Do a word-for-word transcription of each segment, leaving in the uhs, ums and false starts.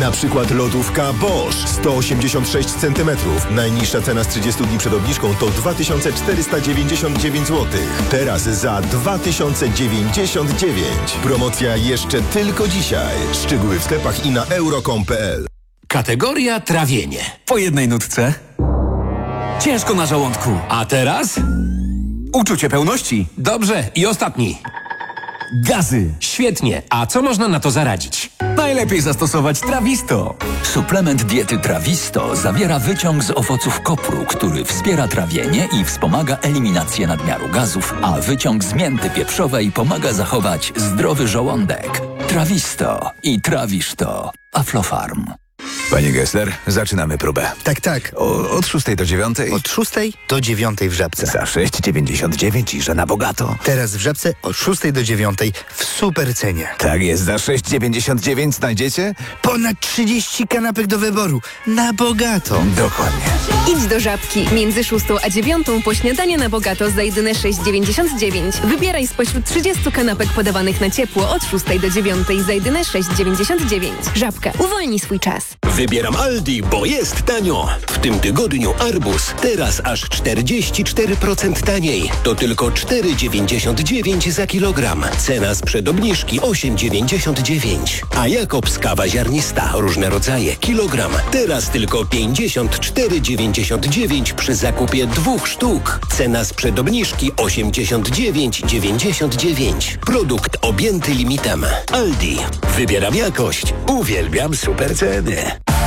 Na przykład lodówka Bosch sto osiemdziesiąt sześć centymetrów. Najniższa cena z trzydziestu dni przed obniżką to dwa tysiące czterysta dziewięćdziesiąt dziewięć złotych. Teraz za dwa tysiące dziewięćdziesiąt dziewięć. Promocja jeszcze tylko dzisiaj. Szczegóły w sklepach i na euro kropka com kropka p l. Kategoria trawienie. Po jednej nutce. Ciężko na żołądku. A teraz? Uczucie pełności. Dobrze, i ostatni. Gazy. Świetnie. A co można na to zaradzić? Najlepiej zastosować Trawisto. Suplement diety Trawisto zawiera wyciąg z owoców kopru, który wspiera trawienie i wspomaga eliminację nadmiaru gazów, a wyciąg z mięty pieprzowej pomaga zachować zdrowy żołądek. Trawisto i trawisz to. Aflofarm. Panie Gessler, zaczynamy próbę. Tak, tak. O, od szóstej do dziewiątej? Od szóstej do dziewiątej w Żabce. Za sześć dziewięćdziesiąt dziewięć i że na bogato. Teraz w Żabce od szóstej do dziewiątej w super cenie. Tak jest, za sześć dziewięćdziesiąt dziewięć znajdziecie? Ponad trzydzieści kanapek do wyboru. Na bogato. Dokładnie. Idź do Żabki. Między szóstą a dziewiątą po śniadanie na bogato za jedyne sześć dziewięćdziesiąt dziewięć. Wybieraj spośród trzydziestu kanapek podawanych na ciepło od szóstej do dziewiątej za jedyne sześć dziewięćdziesiąt dziewięć. Żabka. Uwolnij swój czas. Wybieram Aldi, bo jest tanio. W tym tygodniu arbuz teraz aż czterdzieści cztery procent taniej. To tylko cztery dziewięćdziesiąt dziewięć za kilogram. Cena sprzed obniżki osiem dziewięćdziesiąt dziewięć. A Jakobs kawa ziarnista, różne rodzaje, kilogram. Teraz tylko pięćdziesiąt cztery dziewięćdziesiąt dziewięć przy zakupie dwóch sztuk. Cena sprzed obniżki osiemdziesiąt dziewięć dziewięćdziesiąt dziewięć. Produkt objęty limitem. Aldi. Wybieram jakość. Uwielbiam super ceny.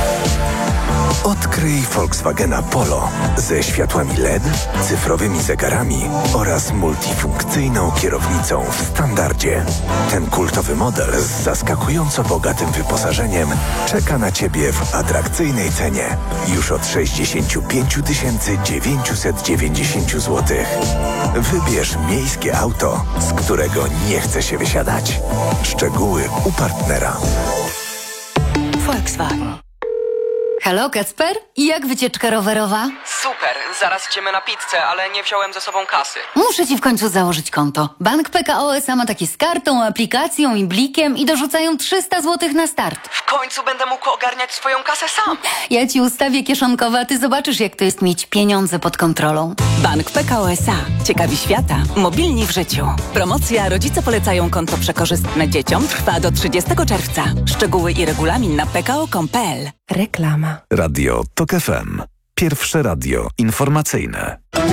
Odkryj Volkswagena Polo ze światłami L E D, cyfrowymi zegarami oraz multifunkcyjną kierownicą w standardzie. Ten kultowy model z zaskakująco bogatym wyposażeniem czeka na Ciebie w atrakcyjnej cenie już od sześćdziesiąt pięć tysięcy dziewięćset dziewięćdziesiąt złotych. Wybierz miejskie auto, z którego nie chce się wysiadać. Szczegóły u partnera. Volkswagen. Halo, Kacper? Jak wycieczka rowerowa? Super, zaraz idziemy na pizzę, ale nie wziąłem ze sobą kasy. Muszę ci w końcu założyć konto. Bank P K O S A ma takie z kartą, aplikacją i blikiem i dorzucają trzysta złotych na start. W końcu będę mógł ogarniać swoją kasę sam. Ja ci ustawię kieszonkowe, a ty zobaczysz, jak to jest mieć pieniądze pod kontrolą. Bank P K O S A. Ciekawi świata. Mobilni w życiu. Promocja Rodzice polecają konto przekorzystne dzieciom trwa do trzydziestego czerwca. Szczegóły i regulamin na p k o kropka com kropka p l. Reklama. Radio TOK F M. Pierwsze radio informacyjne.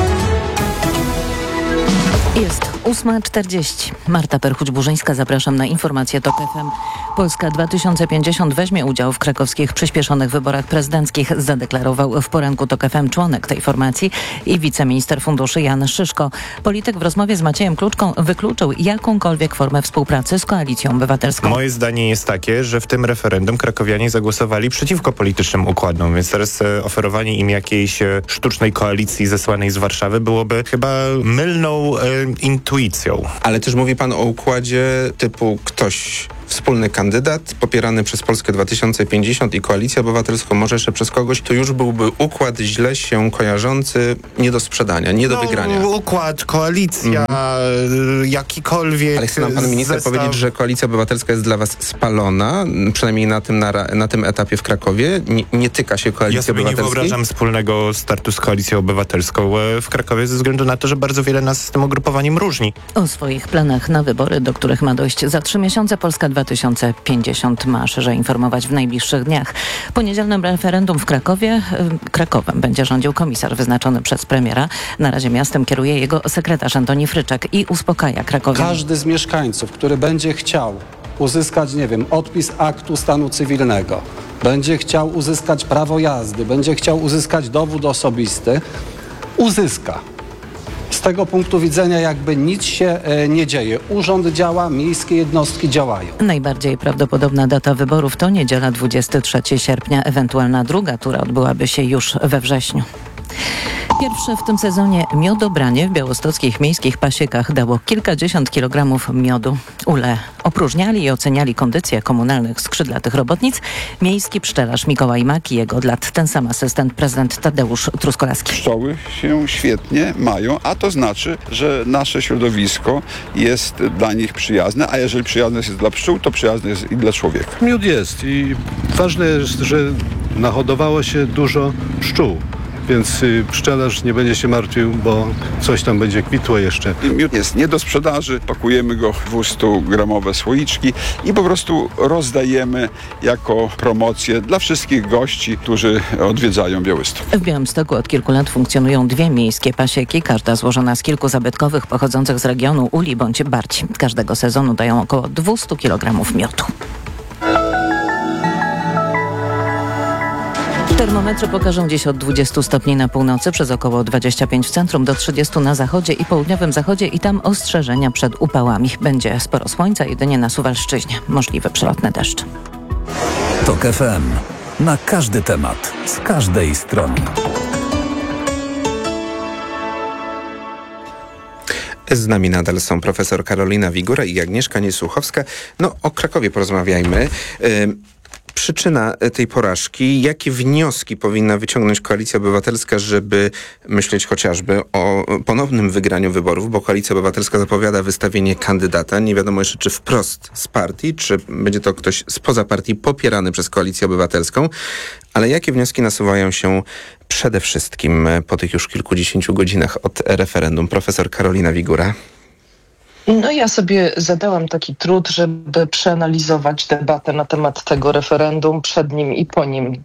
Jest ósma czterdzieści. Marta Perchuć-Burzyńska, zapraszam na informacje TOK F M. Polska dwa tysiące pięćdziesiąt weźmie udział w krakowskich przyspieszonych wyborach prezydenckich, zadeklarował w poranku TOK F M członek tej formacji i wiceminister funduszy Jan Szyszko. Polityk w rozmowie z Maciejem Kluczką wykluczył jakąkolwiek formę współpracy z Koalicją Obywatelską. Moje zdanie jest takie, że w tym referendum krakowianie zagłosowali przeciwko politycznym układom, więc teraz e, oferowanie im jakiejś e, sztucznej koalicji zesłanej z Warszawy byłoby chyba mylną e, intuicją. Ale też mówi pan o układzie typu ktoś, wspólny kandydat popierany przez Polskę dwa tysiące pięćdziesiąt i Koalicję Obywatelską, może jeszcze przez kogoś, to już byłby układ źle się kojarzący, nie do sprzedania, nie do no, wygrania. Układ, koalicja, mm. jakikolwiek. Ale chce nam pan minister zestaw... powiedzieć, że Koalicja Obywatelska jest dla was spalona, przynajmniej na tym, na, na tym etapie w Krakowie? Nie, nie tyka się Koalicji Ja sobie Obywatelskiej? nie wyobrażam wspólnego startu z Koalicją Obywatelską w Krakowie ze względu na to, że bardzo wiele nas z tym ugrupowaniem różni. O swoich planach na wybory, do których ma dojść za trzy miesiące, Polska dwa tysiące pięćdziesiąt ma szerzej informować w najbliższych dniach. Po niedzielnym referendum w Krakowie, Krakowem będzie rządził komisarz wyznaczony przez premiera. Na razie miastem kieruje jego sekretarz Antoni Fryczek i uspokaja krakowian. Każdy z mieszkańców, który będzie chciał uzyskać, nie wiem, odpis aktu stanu cywilnego, będzie chciał uzyskać prawo jazdy, będzie chciał uzyskać dowód osobisty, uzyska. Z tego punktu widzenia jakby nic się e, nie dzieje. Urząd działa, miejskie jednostki działają. Najbardziej prawdopodobna data wyborów to niedziela dwudziestego trzeciego sierpnia. Ewentualna druga tura odbyłaby się już we wrześniu. Pierwsze w tym sezonie miodobranie w białostockich miejskich pasiekach dało kilkadziesiąt kilogramów miodu. Ule opróżniali i oceniali kondycję komunalnych skrzydlatych robotnic miejski pszczelarz Mikołaj Mak i jego od lat ten sam asystent prezydent Tadeusz Truskolaski. Pszczoły się świetnie mają, a to znaczy, że nasze środowisko jest dla nich przyjazne, a jeżeli przyjazne jest dla pszczół, to przyjazne jest i dla człowieka. Miód jest i Ważne jest, że nahodowało się dużo pszczół. Więc y, pszczelarz nie będzie się martwił, bo coś tam będzie kwitło jeszcze. Miód jest nie do sprzedaży, pakujemy go w dwieście gramowe słoiczki i po prostu rozdajemy jako promocję dla wszystkich gości, którzy odwiedzają Białystok. W Białymstoku od kilku lat funkcjonują dwie miejskie pasieki, każda złożona z kilku zabytkowych pochodzących z regionu uli bądź barci. Każdego sezonu dają około dwieście kilogramów miodu. Termometry pokażą dziś od dwudziestu stopni na północy, przez około dwadzieścia pięć w centrum, do trzydziestu na zachodzie i południowym zachodzie i tam ostrzeżenia przed upałami. Będzie sporo słońca, jedynie na Suwalszczyźnie. Możliwy przelotny deszcz. TOK F M. Na każdy temat, z każdej strony. Z nami nadal są profesor Karolina Wigura i Agnieszka Niesłuchowska. No, o Krakowie porozmawiajmy. Yy, Przyczyna tej porażki, jakie wnioski powinna wyciągnąć Koalicja Obywatelska, żeby myśleć chociażby o ponownym wygraniu wyborów, bo Koalicja Obywatelska zapowiada wystawienie kandydata. Nie wiadomo jeszcze, czy wprost z partii, czy będzie to ktoś spoza partii popierany przez Koalicję Obywatelską. Ale jakie wnioski nasuwają się przede wszystkim po tych już kilkudziesięciu godzinach od referendum? Profesor Karolina Wigura. No ja sobie zadałam taki trud, żeby przeanalizować debatę na temat tego referendum przed nim i po nim.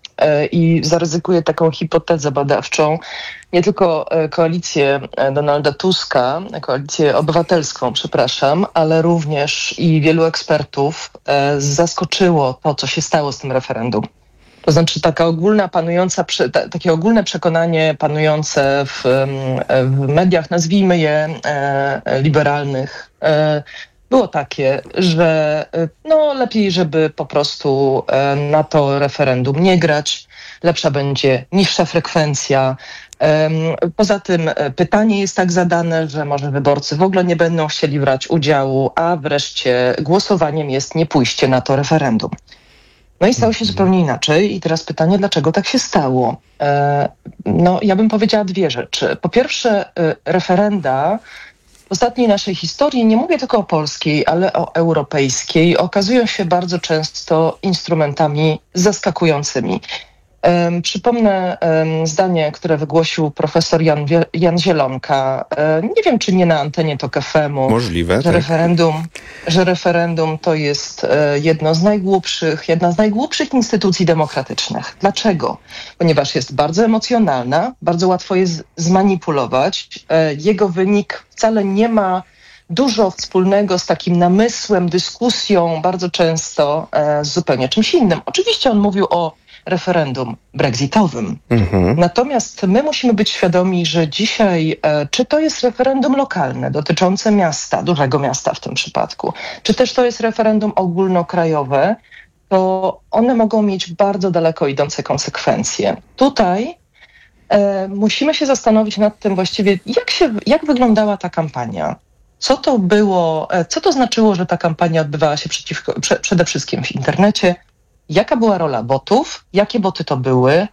I zaryzykuję taką hipotezę badawczą. Nie tylko koalicję Donalda Tuska, koalicję obywatelską, przepraszam, ale również i wielu ekspertów zaskoczyło to, co się stało z tym referendum. To znaczy taka ogólna panująca, takie ogólne przekonanie panujące w, w mediach, nazwijmy je e, liberalnych, e, było takie, że no, lepiej, żeby po prostu e, na to referendum nie grać, lepsza będzie niższa frekwencja. E, poza tym pytanie jest tak zadane, że może wyborcy w ogóle nie będą chcieli brać udziału, a wreszcie głosowaniem jest nie pójście na to referendum. No i stało się zupełnie inaczej. I teraz pytanie, dlaczego tak się stało? E, no, ja bym powiedziała dwie rzeczy. Po pierwsze, e, referenda w ostatniej naszej historii, nie mówię tylko o polskiej, ale o europejskiej, okazują się bardzo często instrumentami zaskakującymi. Um, przypomnę um, zdanie, które wygłosił profesor Jan, Wie- Jan Zielonka. Um, nie wiem, czy nie na antenie TOK F M-u. Możliwe, że tak. referendum, że referendum to jest um, jedno z najgłupszych, jedna z najgłupszych instytucji demokratycznych. Dlaczego? Ponieważ jest bardzo emocjonalna, bardzo łatwo jest zmanipulować. Um, jego wynik wcale nie ma dużo wspólnego z takim namysłem, dyskusją, bardzo często um, z zupełnie czymś innym. Oczywiście on mówił o referendum brexitowym. Mhm. Natomiast my musimy być świadomi, że dzisiaj, e, czy to jest referendum lokalne dotyczące miasta, dużego miasta w tym przypadku, czy też to jest referendum ogólnokrajowe, to one mogą mieć bardzo daleko idące konsekwencje. Tutaj e, musimy się zastanowić nad tym właściwie, jak, się, jak wyglądała ta kampania. Co to było, e, co to znaczyło, że ta kampania odbywała się przeciwko, prze, przede wszystkim w internecie. Jaka była rola botów? Jakie boty to były?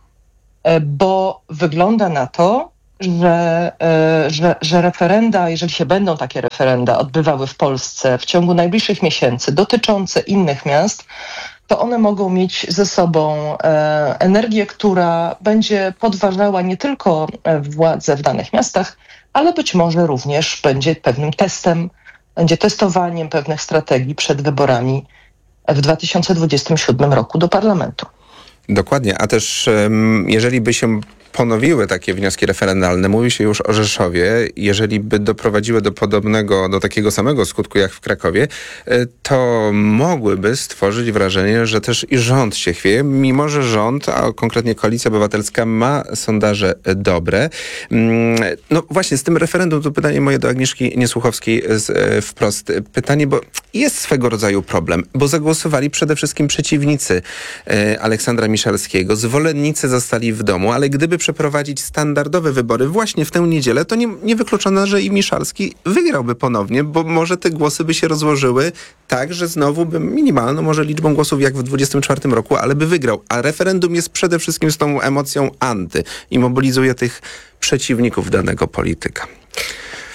Bo wygląda na to, że, że, że referenda, jeżeli się będą takie referenda odbywały w Polsce w ciągu najbliższych miesięcy dotyczące innych miast, to one mogą mieć ze sobą energię, która będzie podważała nie tylko władzę w danych miastach, ale być może również będzie pewnym testem, będzie testowaniem pewnych strategii przed wyborami w dwa tysiące dwudziestym siódmym roku do parlamentu. Dokładnie, a też jeżeli by się ponowiły takie wnioski referendalne, mówi się już o Rzeszowie, jeżeli by doprowadziły do podobnego, do takiego samego skutku jak w Krakowie, to mogłyby stworzyć wrażenie, że też i rząd się chwieje, mimo że rząd, a konkretnie Koalicja Obywatelska ma sondaże dobre. No właśnie, z tym referendum, to pytanie moje do Agnieszki Niesłuchowskiej z, wprost. Pytanie, bo jest swego rodzaju problem, bo zagłosowali przede wszystkim przeciwnicy Aleksandra Miszalskiego, zwolennicy zostali w domu, ale gdyby przeprowadzić standardowe wybory właśnie w tę niedzielę, to nie, niewykluczone, że i Miszalski wygrałby ponownie, bo może te głosy by się rozłożyły tak, że znowu by minimalną może liczbą głosów jak w dwudziestym czwartym roku, ale by wygrał. A referendum jest przede wszystkim z tą emocją anty i mobilizuje tych przeciwników danego polityka.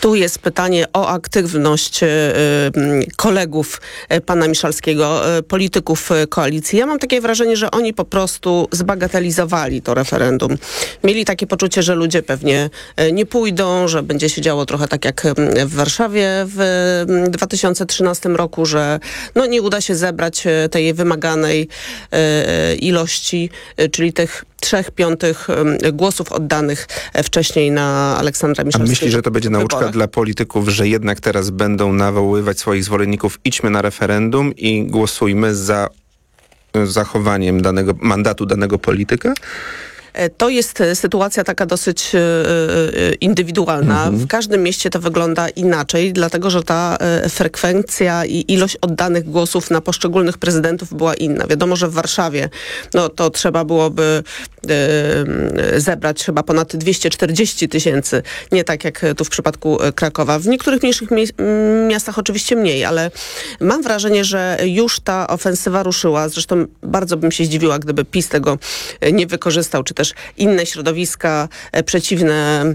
tu jest pytanie o aktywność kolegów pana Miszalskiego, polityków koalicji. Ja mam takie wrażenie, że oni po prostu zbagatelizowali to referendum. Mieli takie poczucie, że ludzie pewnie nie pójdą, że będzie się działo trochę tak jak w Warszawie w dwa tysiące trzynastym roku, że no nie uda się zebrać tej wymaganej ilości, czyli tych trzech piątych głosów oddanych wcześniej na Aleksandra Miszalskiego. A myśli, że to będzie nauczka wyborach. dla polityków, że jednak teraz będą nawoływać swoich zwolenników, idźmy na referendum i głosujmy za zachowaniem danego mandatu danego polityka? To jest sytuacja taka dosyć indywidualna. Mhm. W każdym mieście to wygląda inaczej, dlatego że ta frekwencja i ilość oddanych głosów na poszczególnych prezydentów była inna. Wiadomo, że w Warszawie no, to trzeba byłoby zebrać chyba ponad dwieście czterdzieści tysięcy. Nie tak jak tu w przypadku Krakowa. W niektórych mniejszych miastach oczywiście mniej, ale mam wrażenie, że już ta ofensywa ruszyła. Zresztą bardzo bym się zdziwiła, gdyby PiS tego nie wykorzystał, czy też inne środowiska przeciwne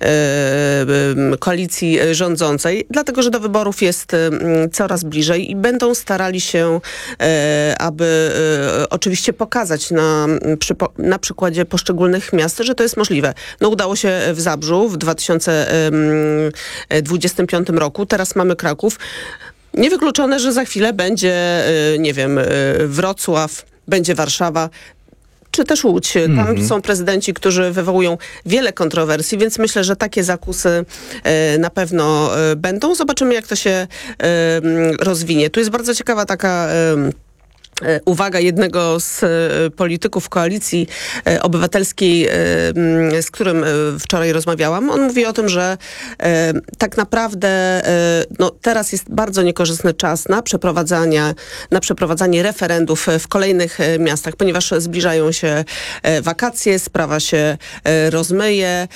koalicji rządzącej, dlatego że do wyborów jest coraz bliżej i będą starali się, aby oczywiście pokazać na, na przykładzie poszczególnych miast, że to jest możliwe. No udało się w Zabrzu w dwa tysiące dwudziestym piątym roku, teraz mamy Kraków. Niewykluczone, że za chwilę będzie, nie wiem, Wrocław, będzie Warszawa, czy też Łódź. Tam mm-hmm. są prezydenci, którzy wywołują wiele kontrowersji, więc myślę, że takie zakusy e, na pewno e, będą. Zobaczymy, jak to się e, rozwinie. Tu jest bardzo ciekawa taka e, uwaga jednego z polityków Koalicji Obywatelskiej, z którym wczoraj rozmawiałam. On mówi o tym, że tak naprawdę no, teraz jest bardzo niekorzystny czas na przeprowadzanie, na przeprowadzanie referendów w kolejnych miastach, ponieważ zbliżają się wakacje, sprawa się rozmyje.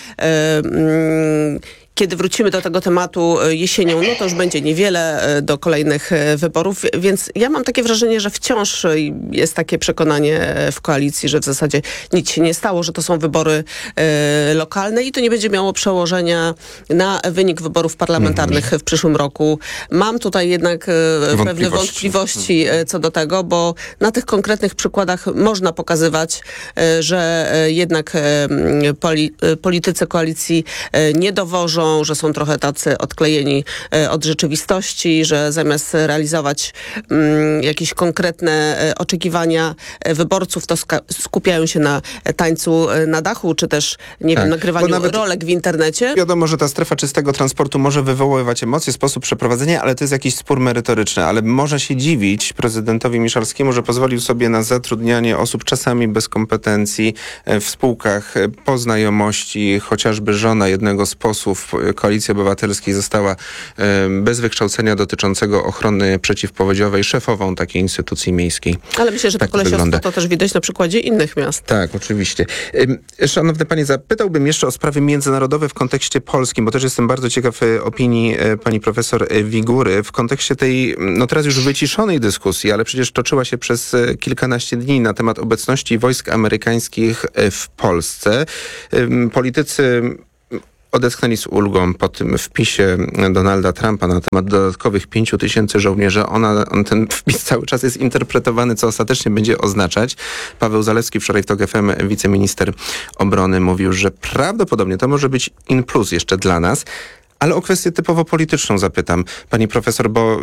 Kiedy wrócimy do tego tematu jesienią, no to już będzie niewiele do kolejnych wyborów, więc ja mam takie wrażenie, że wciąż jest takie przekonanie w koalicji, że w zasadzie nic się nie stało, że to są wybory e, lokalne i to nie będzie miało przełożenia na wynik wyborów parlamentarnych mhm. w przyszłym roku. Mam tutaj jednak e, wątpliwości. pewne wątpliwości e, co do tego, bo na tych konkretnych przykładach można pokazywać, e, że e, jednak e, poli, e, politycy koalicji e, nie dowożą, że są trochę tacy odklejeni e, od rzeczywistości, że zamiast realizować mm, jakieś konkretne e, oczekiwania e, wyborców, to ska- skupiają się na e, tańcu e, na dachu, czy też, nie tak, wiem, nagrywaniu nawet rolek w internecie. Wiadomo, że ta strefa czystego transportu może wywoływać emocje, sposób przeprowadzenia, ale to jest jakiś spór merytoryczny, ale można się dziwić prezydentowi Miszalskiemu, że pozwolił sobie na zatrudnianie osób czasami bez kompetencji e, w spółkach e, po znajomości, chociażby żona jednego z posłów Koalicji Obywatelskiej została e, bez wykształcenia dotyczącego ochrony przeciwpowodziowej szefową takiej instytucji miejskiej. Ale myślę, że tak to kolesiostwo to też widać na przykładzie innych miast. Tak, oczywiście. E, szanowny panie, zapytałbym jeszcze o sprawy międzynarodowe w kontekście polskim, bo też jestem bardzo ciekaw opinii e, pani profesor Wigury w kontekście tej, no teraz już wyciszonej dyskusji, ale przecież toczyła się przez kilkanaście dni na temat obecności wojsk amerykańskich w Polsce. E, politycy odetchnęli z ulgą po tym wpisie Donalda Trumpa na temat dodatkowych pięciu tysięcy żołnierzy. Ona, on, ten wpis cały czas jest interpretowany, co ostatecznie będzie oznaczać. Paweł Zalewski wczoraj w TOK F M, wiceminister obrony, mówił, że prawdopodobnie to może być in plus jeszcze dla nas, ale o kwestię typowo polityczną zapytam pani profesor, bo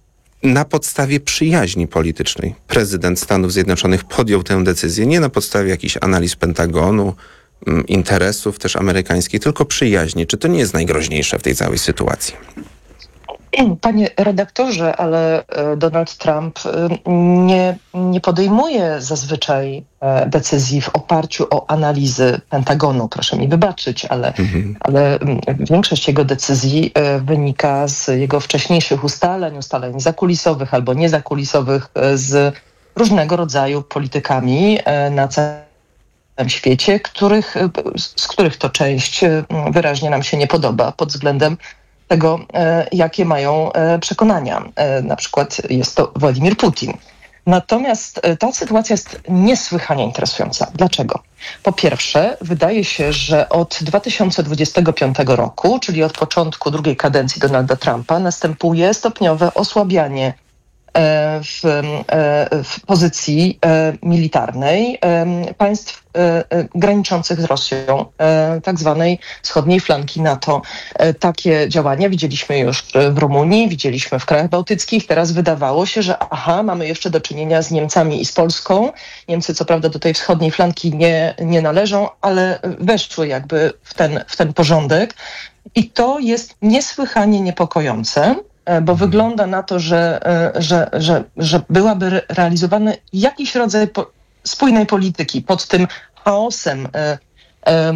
na podstawie przyjaźni politycznej prezydent Stanów Zjednoczonych podjął tę decyzję, nie na podstawie jakichś analiz Pentagonu, interesów też amerykańskich, tylko przyjaźni. Czy to nie jest najgroźniejsze w tej całej sytuacji? Panie redaktorze, ale Donald Trump nie, nie podejmuje zazwyczaj decyzji w oparciu o analizy Pentagonu. Proszę mi wybaczyć, ale, mhm. ale większość jego decyzji wynika z jego wcześniejszych ustaleń, ustaleń zakulisowych albo niezakulisowych z różnego rodzaju politykami na całym świecie, których, z których to część wyraźnie nam się nie podoba pod względem tego, jakie mają przekonania. Na przykład jest to Władimir Putin. Natomiast ta sytuacja jest niesłychanie interesująca. Dlaczego? Po pierwsze, wydaje się, że od dwa tysiące dwudziestego piątego roku, czyli od początku drugiej kadencji Donalda Trumpa, następuje stopniowe osłabianie w, w pozycji militarnej państw graniczących z Rosją, tak zwanej wschodniej flanki NATO. Takie działania widzieliśmy już w Rumunii, widzieliśmy w krajach bałtyckich. Teraz wydawało się, że aha, mamy jeszcze do czynienia z Niemcami i z Polską. Niemcy co prawda do tej wschodniej flanki nie, nie należą, ale weszły jakby w ten, w ten porządek. I to jest niesłychanie niepokojące, bo wygląda na to, że, że, że, że byłaby realizowany jakiś rodzaj po, spójnej polityki pod tym chaosem e, e,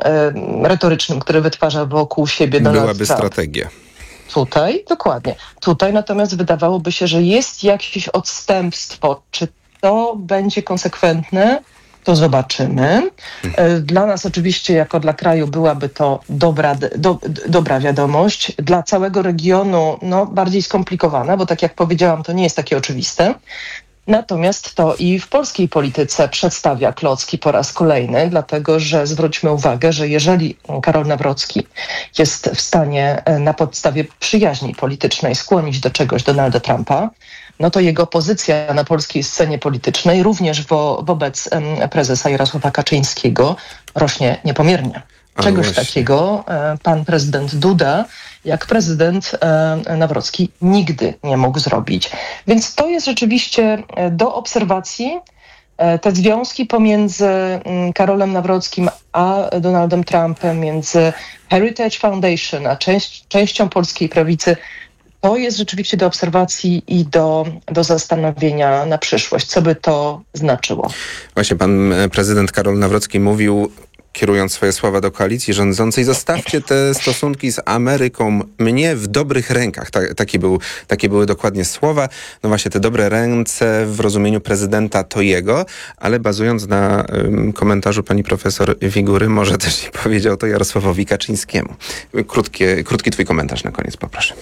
e, retorycznym, który wytwarza wokół siebie Donald Byłaby Trump. strategia. Tutaj, dokładnie. Tutaj natomiast wydawałoby się, że jest jakieś odstępstwo. Czy to będzie konsekwentne? To zobaczymy. Dla nas oczywiście, jako dla kraju, byłaby to dobra, do, dobra wiadomość. Dla całego regionu no, bardziej skomplikowana, bo tak jak powiedziałam, to nie jest takie oczywiste. Natomiast to i w polskiej polityce przedstawia klocki po raz kolejny, dlatego że zwróćmy uwagę, że jeżeli Karol Nawrocki jest w stanie na podstawie przyjaźni politycznej skłonić do czegoś Donalda Trumpa, no to jego pozycja na polskiej scenie politycznej, również wo, wobec um, prezesa Jarosława Kaczyńskiego, rośnie niepomiernie. Czegoś właśnie takiego e, pan prezydent Duda, jak prezydent e, Nawrocki nigdy nie mógł zrobić. Więc to jest rzeczywiście e, do obserwacji. E, te związki pomiędzy m, Karolem Nawrockim a Donaldem Trumpem, między Heritage Foundation a część, częścią polskiej prawicy, to jest rzeczywiście do obserwacji i do, do zastanowienia na przyszłość. Co by to znaczyło? Właśnie pan prezydent Karol Nawrocki mówił, kierując swoje słowa do koalicji rządzącej, zostawcie te stosunki z Ameryką mnie w dobrych rękach. Ta, taki był, takie były dokładnie słowa. No właśnie, te dobre ręce w rozumieniu prezydenta to jego, ale bazując na um, komentarzu pani profesor Wigury, może też nie powiedział to Jarosławowi Kaczyńskiemu. Krótkie, krótki twój komentarz na koniec, poproszę.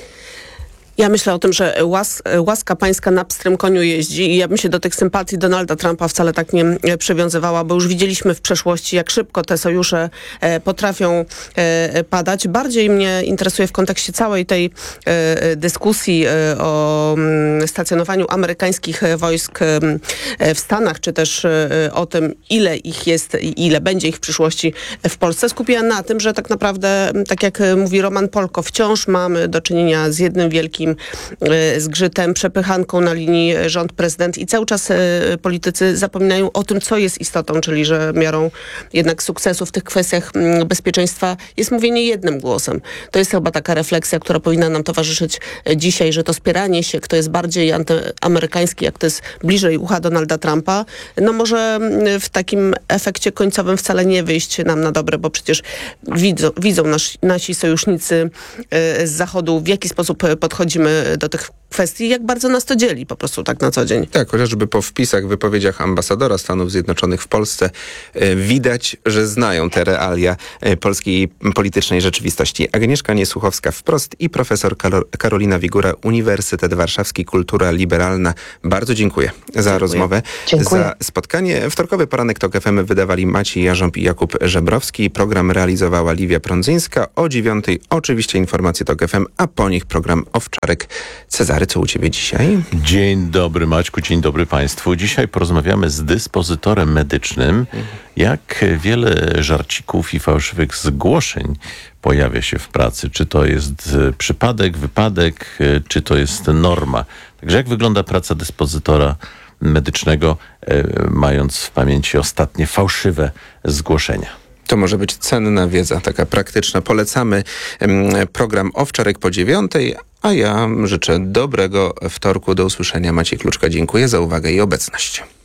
Ja myślę o tym, że łas, łaska pańska na pstrym koniu jeździ i ja bym się do tych sympatii Donalda Trumpa wcale tak nie przywiązywała, bo już widzieliśmy w przeszłości, jak szybko te sojusze e, potrafią e, padać. Bardziej mnie interesuje w kontekście całej tej e, dyskusji e, o m, stacjonowaniu amerykańskich wojsk e, w Stanach, czy też e, o tym, ile ich jest i ile będzie ich w przyszłości w Polsce. Skupiła na tym, że tak naprawdę, tak jak mówi Roman Polko, wciąż mamy do czynienia z jednym wielkim zgrzytem, przepychanką na linii rząd-prezydent i cały czas politycy zapominają o tym, co jest istotą, czyli że miarą jednak sukcesu w tych kwestiach bezpieczeństwa jest mówienie jednym głosem. To jest chyba taka refleksja, która powinna nam towarzyszyć dzisiaj, że to spieranie się, kto jest bardziej antyamerykański, jak to jest bliżej ucha Donalda Trumpa, no może w takim efekcie końcowym wcale nie wyjść nam na dobre, bo przecież widzą, widzą nasi, nasi sojusznicy z Zachodu, w jaki sposób podchodzimy do tych kwestii, jak bardzo nas to dzieli po prostu tak na co dzień. Tak, chociażby po wpisach, wypowiedziach ambasadora Stanów Zjednoczonych w Polsce e, widać, że znają te realia e, polskiej politycznej rzeczywistości. Agnieszka Niesłuchowska wprost i profesor Karo- Karolina Wigura, Uniwersytet Warszawski, Kultura Liberalna. Bardzo dziękuję za dziękuję. rozmowę. Dziękuję. Za spotkanie. Wtorkowy poranek TOK F M wydawali Maciej Jarząb i Jakub Żebrowski. Program realizowała Liwia Prądzyńska. O dziewiątej oczywiście informacje TOK F M, a po nich program Owczarek. Cezary, co u ciebie dzisiaj? Dzień dobry Maćku, dzień dobry Państwu. Dzisiaj porozmawiamy z dyspozytorem medycznym, jak wiele żarcików i fałszywych zgłoszeń pojawia się w pracy. Czy to jest przypadek, wypadek, czy to jest norma. Także jak wygląda praca dyspozytora medycznego, mając w pamięci ostatnie fałszywe zgłoszenia? To może być cenna wiedza, taka praktyczna. Polecamy program Owczarek po dziewiątej, a ja życzę dobrego wtorku. Do usłyszenia. Maciej Kluczka, dziękuję za uwagę i obecność.